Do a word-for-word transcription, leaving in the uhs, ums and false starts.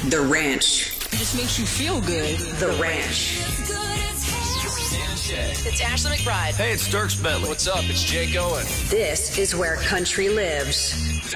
The Ranch. It just makes you feel good. The Ranch. It's Ashley McBride. Hey, it's Dirks Bentley. What's up? It's Jake Owen. This is where country lives.